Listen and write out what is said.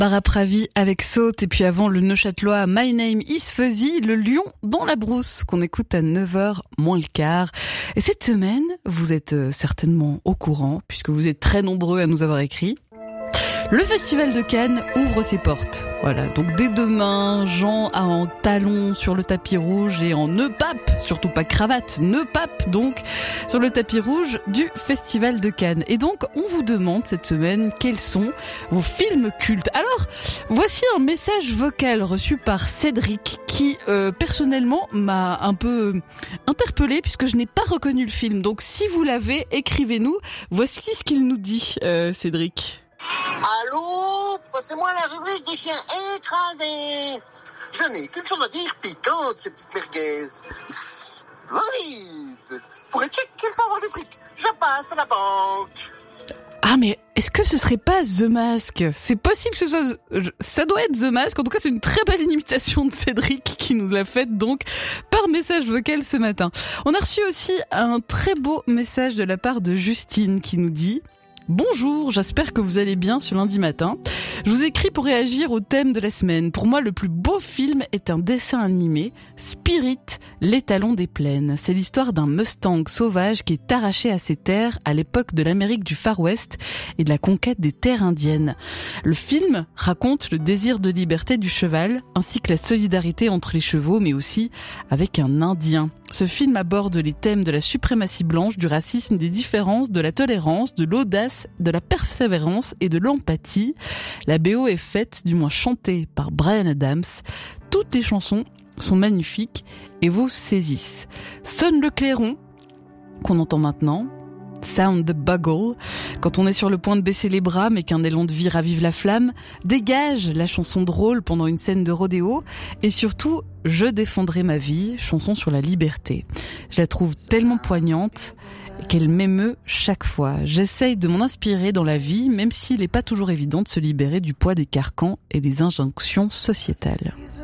Parapravi avec Saute et puis avant le Neuchâtelois My Name is Fuzzy, le lion dans la brousse qu'on écoute à 9h moins le quart. Et cette semaine, vous êtes certainement au courant puisque vous êtes très nombreux à nous avoir écrit. Le Festival de Cannes ouvre ses portes. Voilà, donc dès demain, Jean a en talons sur le tapis rouge et en nœud pape, surtout pas cravate, nœud pape donc, sur le tapis rouge du Festival de Cannes. Et donc, on vous demande cette semaine quels sont vos films cultes. Alors, voici un message vocal reçu par Cédric qui, personnellement, m'a un peu interpellée puisque je n'ai pas reconnu le film. Donc, si vous l'avez, écrivez-nous. Voici ce qu'il nous dit, Cédric. Allô, passez-moi la rubrique des chiens écrasés. Je n'ai qu'une chose à dire, piquante, ces petites merguez. Splendide. Pour être chic, il faut avoir du fric. Je passe à la banque. Ah mais est-ce que ce serait pas The Mask ? C'est possible que ce soit... Ça doit être The Mask. En tout cas, c'est une très belle imitation de Cédric qui nous l'a faite donc par message vocal ce matin. On a reçu aussi un très beau message de la part de Justine qui nous dit... Bonjour, j'espère que vous allez bien ce lundi matin. Je vous écris pour réagir au thème de la semaine. Pour moi, le plus beau film est un dessin animé, Spirit, l'étalon des plaines. C'est l'histoire d'un Mustang sauvage qui est arraché à ses terres à l'époque de l'Amérique du Far West et de la conquête des terres indiennes. Le film raconte le désir de liberté du cheval, ainsi que la solidarité entre les chevaux, mais aussi avec un Indien. Ce film aborde les thèmes de la suprématie blanche, du racisme, des différences, de la tolérance, de l'audace, de la persévérance et de l'empathie. La BO est faite, du moins chantée, par Bryan Adams. Toutes les chansons sont magnifiques et vous saisissent. Sonne le clairon, qu'on entend maintenant. Sound the bugle, quand on est sur le point de baisser les bras mais qu'un élan de vie ravive la flamme, dégage la chanson drôle pendant une scène de rodéo et surtout Je défendrai ma vie, chanson sur la liberté. Je la trouve tellement poignante qu'elle m'émeut chaque fois. J'essaye de m'en inspirer dans la vie, même s'il n'est pas toujours évident de se libérer du poids des carcans et des injonctions sociétales.